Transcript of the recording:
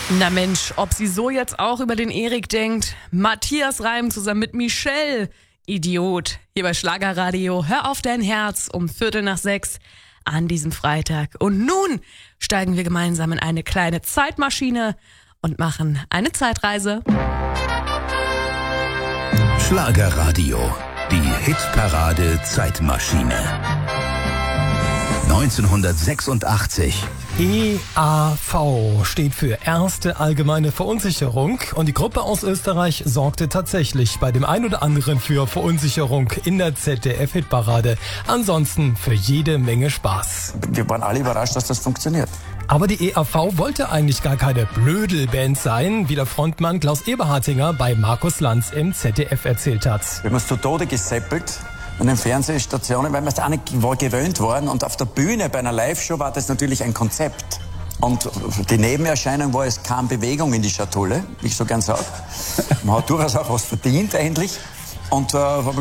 Na Mensch, ob sie so jetzt auch über den Erik denkt. Matthias Reim zusammen mit Michelle. Idiot. Hier bei Schlagerradio. Hör auf dein Herz um 5:45 an diesem Freitag. Und nun steigen wir gemeinsam in eine kleine Zeitmaschine und machen eine Zeitreise. Schlagerradio. Die Hitparade Zeitmaschine. 1986. EAV steht für Erste Allgemeine Verunsicherung und die Gruppe aus Österreich sorgte tatsächlich bei dem ein oder anderen für Verunsicherung in der ZDF-Hitparade. Ansonsten für jede Menge Spaß. Wir waren alle überrascht, dass das funktioniert. Aber die EAV wollte eigentlich gar keine Blödelband sein, wie der Frontmann Klaus Eberhartinger bei Markus Lanz im ZDF erzählt hat. Wir haben uns zu Tode geseppelt an den Fernsehstationen, weil wir es auch nicht gewöhnt waren. Und auf der Bühne bei einer Live-Show war das natürlich ein Konzept. Und die Nebenerscheinung war, es kam Bewegung in die Schatulle, wie ich so gern sage. Man hat durchaus auch was verdient eigentlich. Und